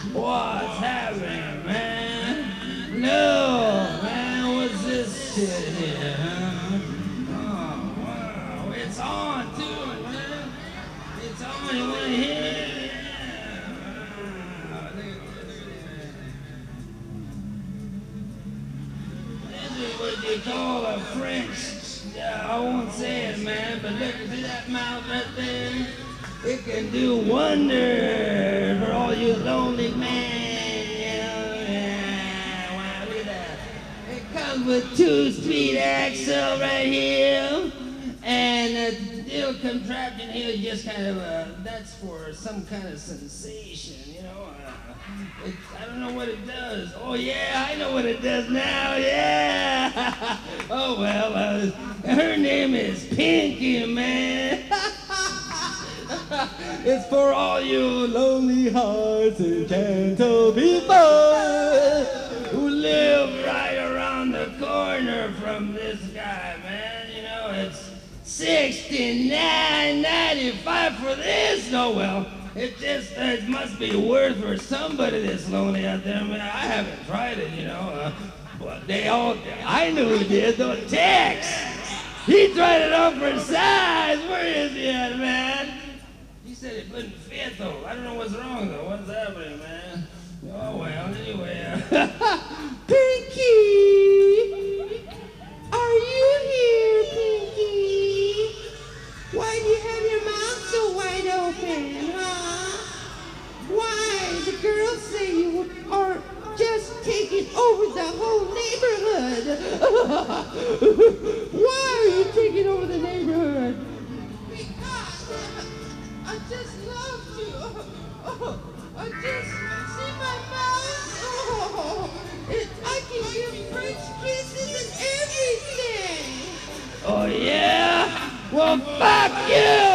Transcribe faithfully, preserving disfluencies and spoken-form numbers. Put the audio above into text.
What's happening, man? No, man, what's this shit here, huh? Oh, wow, it's on too, man. It's on, you wanna hear it? Yeah. Look at this. This is what you call a French. Yeah, I won't say it, man, but look, see that mouth right there? It can do wonders for all you lonely men. Yeah, wow, look at that. It comes with two speed axle right here, and a little contraption here, just kind of uh, that's for some kind of sensation, you know. Uh, it, I don't know what it does. Oh yeah, I know what it does now. Yeah. Oh well, uh, her name is Pinky, man. It's for all you lonely hearts and gentle people who live right around the corner from this guy, man. You know, it's sixty-nine ninety-five for this. Oh well, it just uh, it must be worth for somebody that's lonely out there, man. I haven't tried it, you know. Uh, but they all, I knew who did, though. Tex! He tried it on for size. Where is he at, man? He said it couldn't fit, though. I don't know what's wrong, though. What's happening, man? Oh, well, anyway. Uh, Pinky! Are you here, Pinky? Why do you have your mouth so wide open, huh? Why? The girls say you are just taking over the whole neighborhood. Why are you taking over the neighborhood? Because I just love you. Oh, I just see my mouth. Oh, it, I can give French kisses and everything. oh, yeah? Well, fuck you!